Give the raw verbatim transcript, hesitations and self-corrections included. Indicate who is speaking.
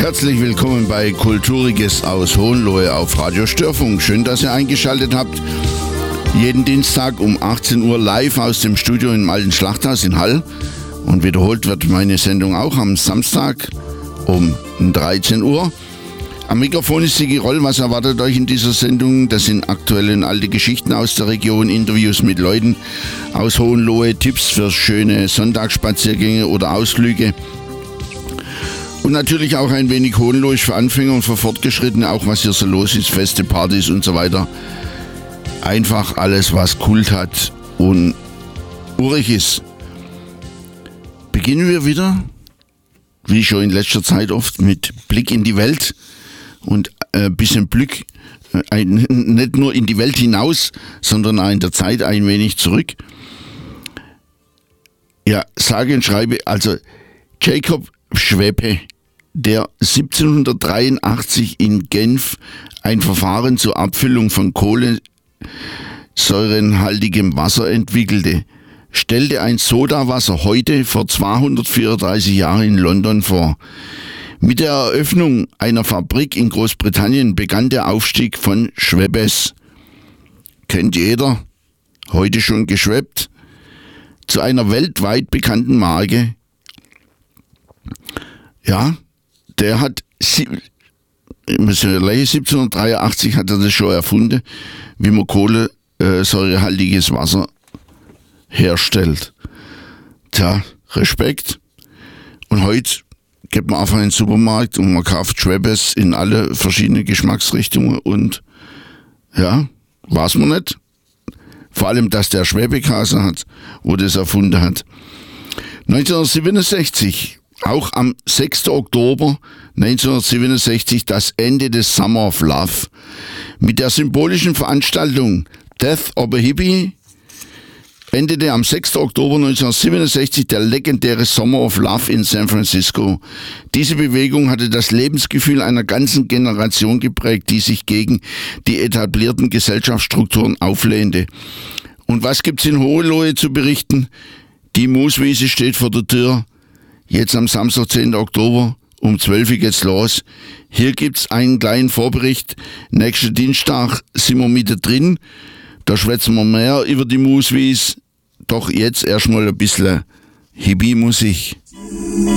Speaker 1: Herzlich willkommen bei Kulturiges aus Hohenlohe auf Radio Störfunk. Schön, dass ihr eingeschaltet habt. Jeden Dienstag um achtzehn Uhr live aus dem Studio im Alten Schlachthaus in Hall. Und wiederholt wird meine Sendung auch am Samstag um dreizehn Uhr. Am Mikrofon ist Sigi Roll. Was erwartet euch in dieser Sendung? Das sind aktuelle und alte Geschichten aus der Region, Interviews mit Leuten aus Hohenlohe, Tipps für schöne Sonntagsspaziergänge oder Ausflüge. Und natürlich auch ein wenig Hohenlohisch für Anfänger und für Fortgeschrittene, auch was hier so los ist, Feste, Partys und so weiter. Einfach alles, was Kult hat und urig ist. Beginnen wir wieder, wie schon in letzter Zeit oft, mit Blick in die Welt und ein äh, bisschen Blick, äh, ein, nicht nur in die Welt hinaus, sondern auch in der Zeit ein wenig zurück. Ja, sage und schreibe, also Jacob Schweppe, der siebzehnhundertdreiundachtzig in Genf ein Verfahren zur Abfüllung von kohlensäurenhaltigem Wasser entwickelte, stellte ein Sodawasser heute vor zweihundertvierunddreißig Jahren in London vor. Mit der Eröffnung einer Fabrik in Großbritannien begann der Aufstieg von Schweppes. Kennt jeder, heute schon geschweppt, zu einer weltweit bekannten Marke. Ja, der hat siebzehnhundertdreiundachtzig hat er das schon erfunden, wie man kohlensäurehaltiges Wasser herstellt. Tja, Respekt. Und heute geht man einfach in den Supermarkt und man kauft Schweppes in alle verschiedenen Geschmacksrichtungen und ja, weiß man nicht. Vor allem, dass der Schweppekase hat, wo das erfunden hat. neunzehnhundertsiebenundsechzig, auch am sechsten Oktober neunzehnhundertsiebenundsechzig, das Ende des Summer of Love. Mit der symbolischen Veranstaltung Death of a Hippie endete am sechsten Oktober neunzehnhundertsiebenundsechzig der legendäre Summer of Love in San Francisco. Diese Bewegung hatte das Lebensgefühl einer ganzen Generation geprägt, die sich gegen die etablierten Gesellschaftsstrukturen auflehnte. Und was gibt's in Hohenlohe zu berichten? Die Mooswiese steht vor der Tür. Jetzt am Samstag, zehnten Oktober, um zwölf Uhr geht's los. Hier gibt's einen kleinen Vorbericht. Nächsten Dienstag sind wir mit drin. Da schwätzen wir mehr über die Mooswiese. Doch jetzt erstmal ein bisschen Hippie-Musik.